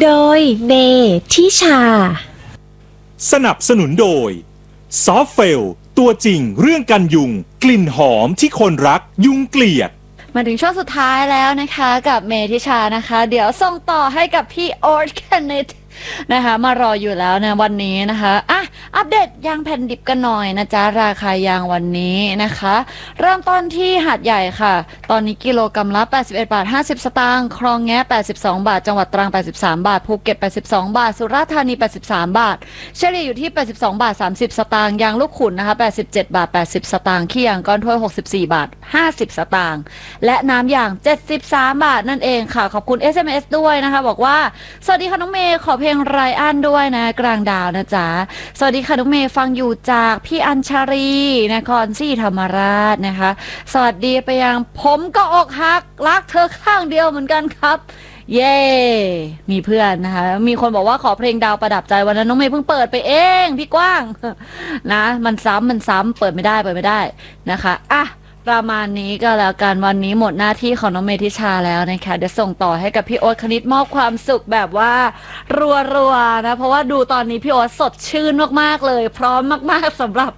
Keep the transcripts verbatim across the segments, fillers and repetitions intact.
โดยเมทิชาสนับสนุนโดยซอฟเฟลตัวจริงเรื่องกันยุงกลิ่นหอมที่คนรักยุงเกลียดมาถึงช่วงสุดท้ายแล้วนะคะกับเมทิชานะคะเดี๋ยวส่งต่อให้กับพี่โอ๊ตแคนเนตนะคะมารออยู่แล้วนะวันนี้นะคะอ่ะอัปเดตยางแผ่นดิบกันหน่อยนะจ๊ะราคายางวันนี้นะคะเริ่มต้นที่หาดใหญ่ค่ะตอนนี้กิโลกรัมละแปดสิบเอ็ดบาทห้าสิบสตางค์คลองแง้แปดสิบสองบาทจังหวัดตรังแปดสิบสามบาทภูเก็ตแปดสิบสองบาทสุราษฎร์ธานีแปดสิบสามบาทเฉลี่ยอยู่ที่แปดสิบสองบาทสามสิบสตางค์ยางลูกขุ่นนะคะแปดสิบเจ็ดบาทแปดสิบสตางค์ขี้ยางก้อนถ้วยหกสิบสี่บาทห้าสิบสตางค์และน้ำยางเจ็ดสิบสามบาทนั่นเองค่ะขอบคุณ เอส เอ็ม เอส ด้วยนะคะบอกว่าสวัสดีค่ะน้องเมย์ขอเพลงไรอันด้วยนะกลางดาวนะจ๊ะสวัสดีค่ะน้องเมย์ฟังอยู่จากพี่อัญชารีนครศรีธรรมราชนะคะสวัสดีไปยังผมก็อกหักรักเธอข้างเดียวเหมือนกันครับเย่มีเพื่อนนะคะมีคนบอกว่าขอเพลงดาวประดับใจวันนั้นน้องเมย์เพิ่งเปิดไปเองพี่กว้างนะมันซ้ำมันซ้ำเปิดไม่ได้เปิดไม่ได้นะคะอ่ะประมาณนี้ก็แล้วกันวันนี้หมดหน้าที่ของน้องเมทิชาแล้วนะคะเดี๋ยวส่งต่อให้กับพี่โอ๊ตคณิตมอบความสุขแบบว่ารัวๆนะเพราะว่าดูตอนนี้พี่โอ๊ตสดชื่นมากๆเลยพร้อมมากๆสำหรับ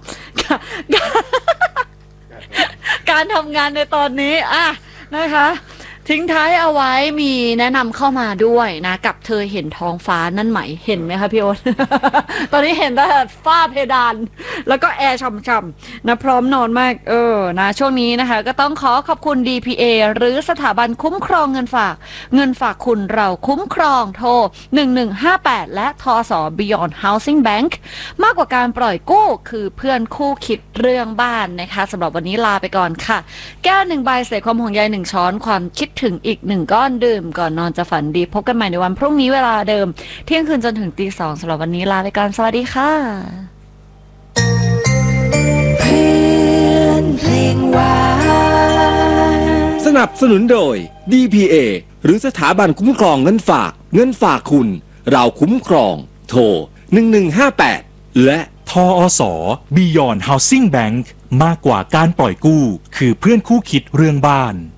การทำงานในตอนนี้อ่ะนะคะทิ้งท้ายเอาไว้มีแนะนำเข้ามาด้วยนะกับเธอเห็นท้องฟ้านั่นไหมเห็นไหมคะพี่โอ๊ต ตอนนี้เห็นแต่ฝ้าเพดานแล้วก็แอร์ช่ำๆนะพร้อมนอนมากเออนะช่วงนี้นะคะก็ต้องขอขอบคุณ ดี พี เอ หรือสถาบันคุ้มครองเงินฝากเงินฝากคุณเราคุ้มครองโทรหนึ่งหนึ่งห้าแปดและทส Beyond Housing Bank มากกว่าการปล่อยกู้คือเพื่อนคู่คิดเรื่องบ้านนะคะสำหรับวันนี้ลาไปก่อนค่ะแก้วหนึ่งใบใส่ความห่วงใยหนึ่งช้อนความคิดถึงอีกหนึ่งก้อนดื่มก่อนนอนจะฝันดีพบกันใหม่ในวันพรุ่งนี้เวลาเดิมเที่ยงคืนจนถึงตีสองสำหรับวันนี้ลาไปก่อนสวัสดีค่ะเพื่อนเพลงหวานสนับสนุนโดย ดี พี เอ หรือสถาบันคุ้มครองเงินฝากเงินฝากคุณเราคุ้มครองโทรหนึ่งหนึ่งห้าแปดและทอส Beyond Housing Bank มากกว่าการปล่อยกู้คือเพื่อนคู่คิดเรื่องบ้าน